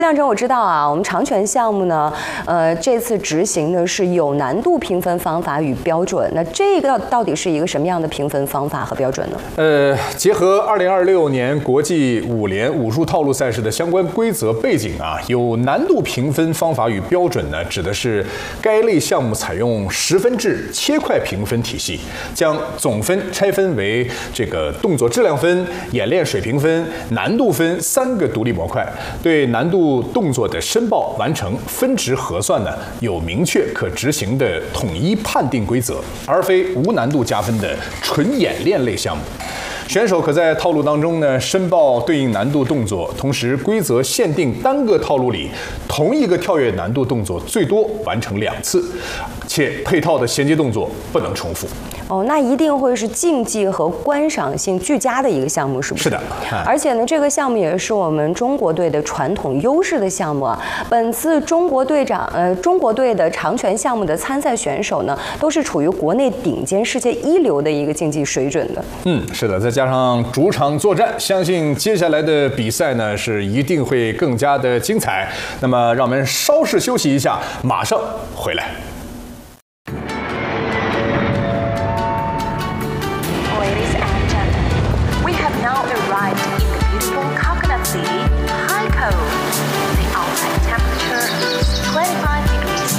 亮征，我知道啊，我们长拳项目呢，这次执行的是有难度评分方法与标准。那这个到底是一个什么样的评分方法和标准呢？ 结合2026年国际武联武术套路赛事的相关规则背景啊，有难度评分方法与标准呢，指的是该类项目采用10分制切块评分体系，将总分拆分为这个动作质量分、演练水平分、难度分3个独立模块，对难度动作的申报完成分值核算呢，有明确可执行的统一判定规则，而非无难度加分的纯演练类项目。选手可在套路当中呢申报对应难度动作，同时规则限定单个套路里同一个跳跃难度动作最多完成2次，且配套的衔接动作不能重复。 哦，那一定会是竞技和观赏性俱佳的一个项目，是不是？ 是的， 而且呢，这个项目也是我们中国队的传统优势的项目啊。本次中国队的长拳项目的参赛选手呢，都是处于国内顶尖、世界一流的一个竞技水准的。 是的，再加上主场作战，相信接下来的比赛呢是一定会更加的精彩。那么，让我们稍事休息一下，马上回来。